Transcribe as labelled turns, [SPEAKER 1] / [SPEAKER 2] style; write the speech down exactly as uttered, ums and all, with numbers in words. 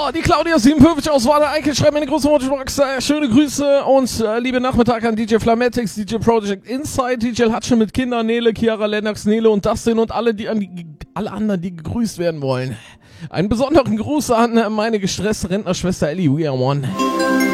[SPEAKER 1] die Claudia siebenundfünfzig aus Wader Eickel schreibt mir eine große Motorbox. Äh, schöne Grüße und äh, liebe Nachmittag an D J Flametix, D J Project Inside, D J Hatsche mit Kindern, Nele, Chiara, Lennox, Nele und Dustin und alle, die, an die alle anderen, die gegrüßt werden wollen. Einen besonderen Gruß an meine gestresste Rentnerschwester Ellie. We are one.